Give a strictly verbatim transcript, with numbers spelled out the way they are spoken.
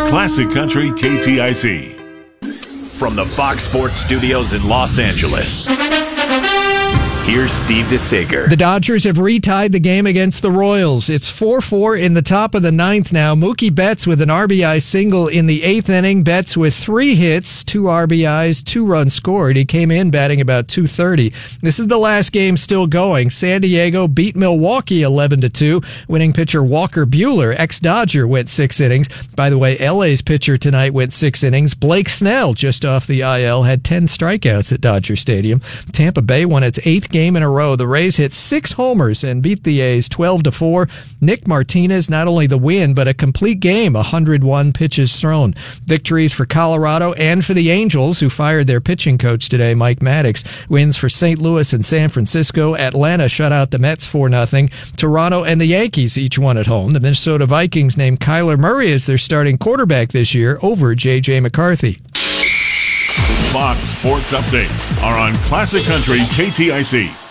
Classic Country K T I C. From the Fox Sports Studios in Los Angeles, here's Steve DeSager. The Dodgers have retied the game against the Royals. It's four four in the top of the ninth now. Mookie Betts with an R B I single in the eighth inning. Betts with three hits, two R B Is, two runs scored. He came in batting about two thirty. This is the last game still going. San Diego beat Milwaukee eleven to two. Winning pitcher Walker Buehler, ex-Dodger, went six innings. By the way, L A's pitcher tonight went six innings. Blake Snell, just off the I L, had ten strikeouts at Dodger Stadium. Tampa Bay won its eighth game in a row. The Rays hit six homers and beat the A's twelve to four. Nick Martinez, not only the win, but a complete game, one hundred one pitches thrown. Victories for Colorado and for the Angels, who fired their pitching coach today, Mike Maddox. Wins for Saint Louis and San Francisco. Atlanta shut out the Mets four nothing. Toronto and the Yankees each won at home. The Minnesota Vikings named Kyler Murray as their starting quarterback this year over J J McCarthy. Fox Sports Updates are on Classic Country K T I C.